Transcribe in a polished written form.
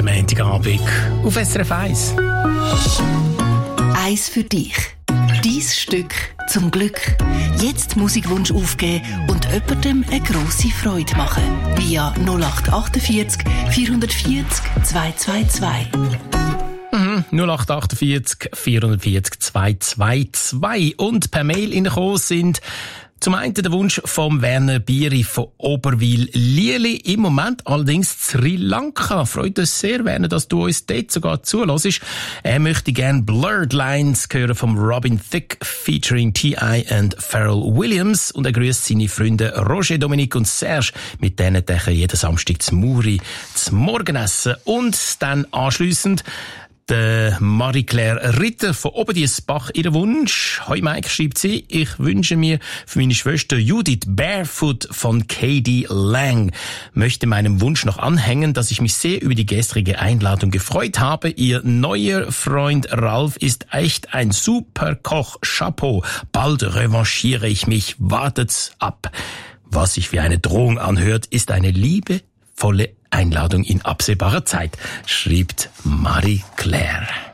Montagabend auf SRF 1. Eins für dich. Dein Stück zum Glück. Jetzt Musikwunsch aufgeben und jemandem eine grosse Freude machen. Via 0848 440 222. 0848 440 222. Und per Mail reingekommen sind zum einen der Wunsch vom Werner Bieri von Oberwil-Lieli. Im Moment allerdings Sri Lanka. Freut uns sehr, Werner, dass du uns dort sogar zuhörst. Er möchte gerne Blurred Lines hören vom Robin Thicke featuring T.I. und Pharrell Williams. Und er grüßt seine Freunde Roger, Dominique und Serge, mit denen er jeden Samstag zum Muri zum Morgenessen. Und dann anschliessend der Marie-Claire Ritter von Oberdiessbach, ihren Wunsch. Hoi Mike, schreibt sie, ich wünsche mir für meine Schwester Judith Barefoot von K.D. Lang. Möchte meinem Wunsch noch anhängen, dass ich mich sehr über die gestrige Einladung gefreut habe. Ihr neuer Freund Ralf ist echt ein super Koch. Chapeau. Bald revanchiere ich mich. Wartet's ab. Was sich wie eine Drohung anhört, ist eine liebevolle Einladung in absehbarer Zeit, schreibt Marie-Claire.